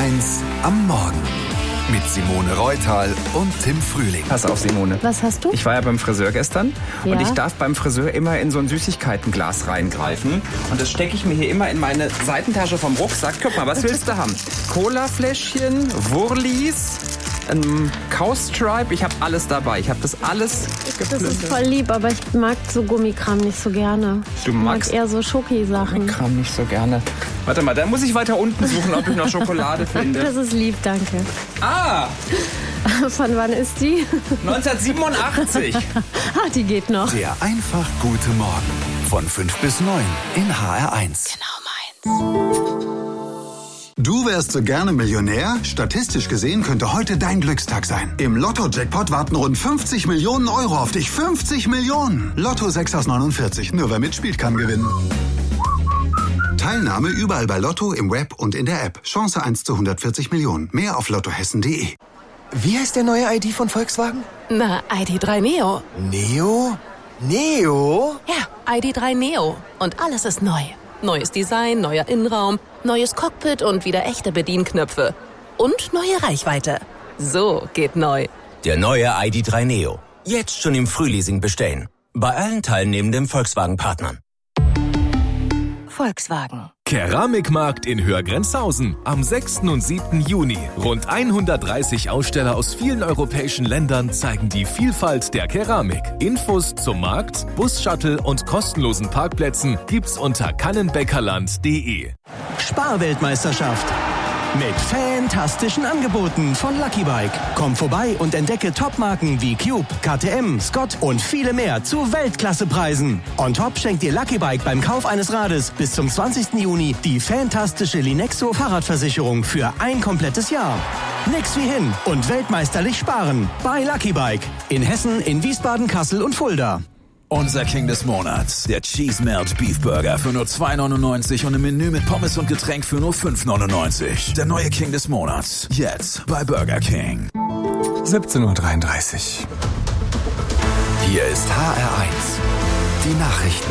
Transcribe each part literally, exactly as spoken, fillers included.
eins am Morgen. Mit Simone Reutal und Tim Frühling. Pass auf, Simone. Was hast du? Ich war ja beim Friseur gestern Ja? und ich darf beim Friseur immer in so ein Süßigkeitenglas reingreifen. Und das stecke ich mir hier immer in meine Seitentasche vom Rucksack. Guck mal, was willst du haben? Colafläschchen, Wurlis, ein Cowstripe. Ich habe alles dabei. Ich habe das alles Das geplündert. ist voll lieb, aber ich mag so Gummikram nicht so gerne. Ich Du magst mag eher so Schoki-Sachen. Kram nicht so gerne. Warte mal, da muss ich weiter unten suchen, ob ich noch Schokolade finde. Das ist lieb, danke. Ah, Von wann ist die? neunzehnhundertsiebenundachtzig. Ah, die geht noch. Der einfach gute Morgen. Von fünf bis neun in H R eins. Genau meins. Du wärst so gerne Millionär? Statistisch gesehen könnte heute dein Glückstag sein. Im Lotto-Jackpot warten rund fünfzig Millionen Euro auf dich. fünfzig Millionen! Lotto sechs aus neunundvierzig. Nur wer mitspielt, kann gewinnen. Teilnahme überall bei Lotto, im Web und in der App. Chance eins zu hundertvierzig Millionen. Mehr auf lottohessen punkt de. Wie heißt der neue I D von Volkswagen? Na, I D drei Neo. Neo? Neo? Ja, I D drei Neo. Und alles ist neu. Neues Design, neuer Innenraum, neues Cockpit und wieder echte Bedienknöpfe. Und neue Reichweite. So geht neu. Der neue I D drei Neo. Jetzt schon im Frühleasing bestellen. Bei allen teilnehmenden Volkswagen-Partnern. Volkswagen. Keramikmarkt in Hörgrenzhausen am sechsten und siebten Juni. Rund hundertdreißig Aussteller aus vielen europäischen Ländern zeigen die Vielfalt der Keramik. Infos zum Markt, Bus-Shuttle und kostenlosen Parkplätzen gibt's unter kannenbäckerland punkt de. Sparweltmeisterschaft. Mit fantastischen Angeboten von Lucky Bike. Komm vorbei und entdecke Topmarken wie Cube, K T M, Scott und viele mehr zu Weltklassepreisen. On top schenkt dir Lucky Bike beim Kauf eines Rades bis zum zwanzigsten Juni die fantastische Linexo Fahrradversicherung für ein komplettes Jahr. Nix wie hin und weltmeisterlich sparen bei Lucky Bike. In Hessen, in Wiesbaden, Kassel und Fulda. Unser King des Monats, der Cheese Melt Beef Burger für nur zwei neunundneunzig und im Menü mit Pommes und Getränk für nur fünf neunundneunzig. Der neue King des Monats, jetzt bei Burger King. siebzehn Uhr dreiunddreißig. Hier ist H R eins. Die Nachrichten.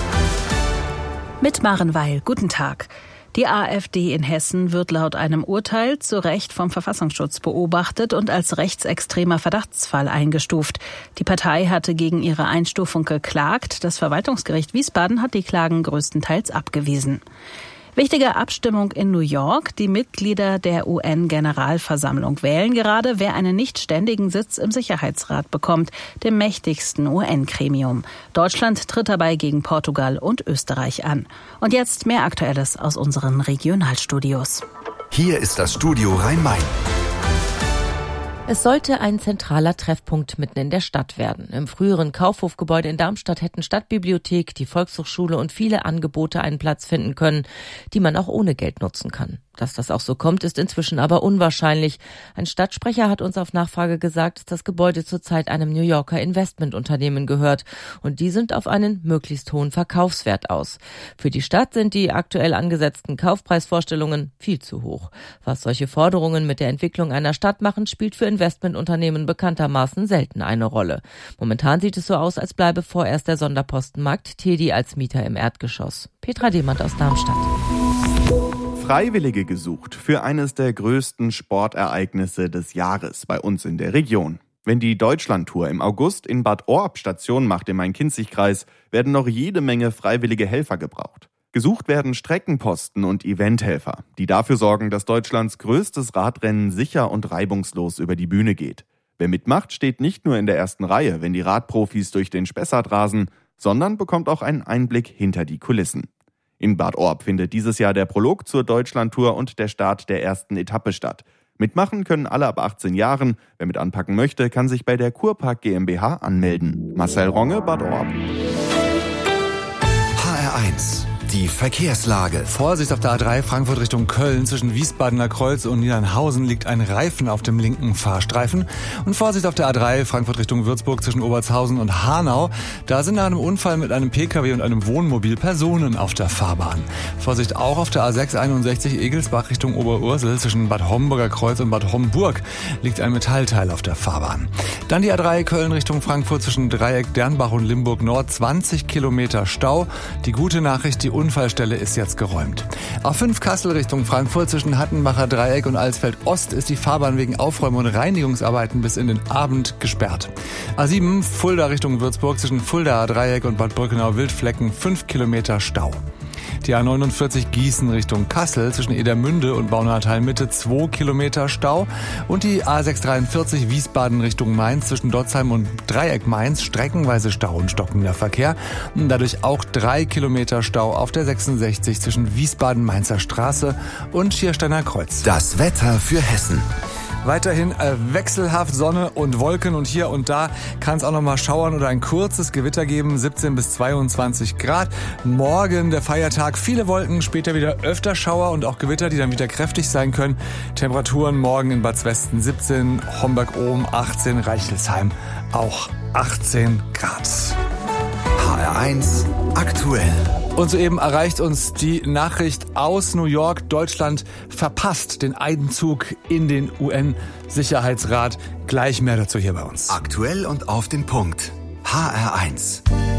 Mit Maren Weil. Guten Tag. Die AfD in Hessen wird laut einem Urteil zu Recht vom Verfassungsschutz beobachtet und als rechtsextremer Verdachtsfall eingestuft. Die Partei hatte gegen ihre Einstufung geklagt. Das Verwaltungsgericht Wiesbaden hat die Klagen größtenteils abgewiesen. Wichtige Abstimmung in New York. Die Mitglieder der U N-Generalversammlung wählen gerade, wer einen nicht ständigen Sitz im Sicherheitsrat bekommt, dem mächtigsten U N-Gremium. Deutschland tritt dabei gegen Portugal und Österreich an. Und jetzt mehr Aktuelles aus unseren Regionalstudios. Hier ist das Studio Rhein-Main. Es sollte ein zentraler Treffpunkt mitten in der Stadt werden. Im früheren Kaufhofgebäude in Darmstadt hätten Stadtbibliothek, die Volkshochschule und viele Angebote einen Platz finden können, die man auch ohne Geld nutzen kann. Dass das auch so kommt, ist inzwischen aber unwahrscheinlich. Ein Stadtsprecher hat uns auf Nachfrage gesagt, dass das Gebäude zurzeit einem New Yorker Investmentunternehmen gehört. Und die sind auf einen möglichst hohen Verkaufswert aus. Für die Stadt sind die aktuell angesetzten Kaufpreisvorstellungen viel zu hoch. Was solche Forderungen mit der Entwicklung einer Stadt machen, spielt für Investmentunternehmen bekanntermaßen selten eine Rolle. Momentan sieht es so aus, als bleibe vorerst der Sonderpostenmarkt Tedi als Mieter im Erdgeschoss. Petra Demand aus Darmstadt. Freiwillige gesucht für eines der größten Sportereignisse des Jahres bei uns in der Region. Wenn die Deutschlandtour im August in Bad Orb Station macht im Main-Kinzig-Kreis, werden noch jede Menge freiwillige Helfer gebraucht. Gesucht werden Streckenposten und Eventhelfer, die dafür sorgen, dass Deutschlands größtes Radrennen sicher und reibungslos über die Bühne geht. Wer mitmacht, steht nicht nur in der ersten Reihe, wenn die Radprofis durch den Spessart rasen, sondern bekommt auch einen Einblick hinter die Kulissen. In Bad Orb findet dieses Jahr der Prolog zur Deutschlandtour und der Start der ersten Etappe statt. Mitmachen können alle ab achtzehn Jahren. Wer mit anpacken möchte, kann sich bei der Kurpark GmbH anmelden. Marcel Ronge, Bad Orb. H R eins. Die Verkehrslage. Vorsicht auf der A drei Frankfurt Richtung Köln. Zwischen Wiesbadener Kreuz und Niedernhausen liegt ein Reifen auf dem linken Fahrstreifen. Und Vorsicht auf der A drei Frankfurt Richtung Würzburg zwischen Obertshausen und Hanau. Da sind nach einem Unfall mit einem Pkw und einem Wohnmobil Personen auf der Fahrbahn. Vorsicht auch auf der A sechs einundsechzig Egelsbach Richtung Oberursel. Zwischen Bad Homburger Kreuz und Bad Homburg liegt ein Metallteil auf der Fahrbahn. Dann die A drei Köln Richtung Frankfurt zwischen Dreieck Dernbach und Limburg Nord. zwanzig Kilometer Stau. Die gute Nachricht, die Unfallstelle ist jetzt geräumt. A fünf Kassel Richtung Frankfurt zwischen Hattenbacher Dreieck und Alsfeld Ost ist die Fahrbahn wegen Aufräumen und Reinigungsarbeiten bis in den Abend gesperrt. A sieben Fulda Richtung Würzburg zwischen Fuldaer Dreieck und Bad Brückenau-Wildflecken fünf Kilometer Stau. Die A neunundvierzig Gießen Richtung Kassel zwischen Edermünde und Baunatal Mitte zwei Kilometer Stau und die A sechshundertdreiundvierzig Wiesbaden Richtung Mainz zwischen Dotzheim und Dreieck Mainz streckenweise Stau und stockender Verkehr. Und dadurch auch drei Kilometer Stau auf der sechsundsechzig zwischen Wiesbaden-Mainzer Straße und Schiersteiner Kreuz. Das Wetter für Hessen. Weiterhin äh, wechselhaft Sonne und Wolken und hier und da kann es auch noch mal schauern oder ein kurzes Gewitter geben, siebzehn bis zweiundzwanzig Grad. Morgen der Feiertag, viele Wolken, später wieder öfter Schauer und auch Gewitter, die dann wieder kräftig sein können. Temperaturen morgen in Bad Zwesten siebzehn, Homberg-Ohm achtzehn, Reichelsheim auch achtzehn Grad. H R eins aktuell. Und soeben erreicht uns die Nachricht aus New York, Deutschland verpasst den Einzug in den U N-Sicherheitsrat. Gleich mehr dazu hier bei uns. Aktuell und auf den Punkt. H R eins.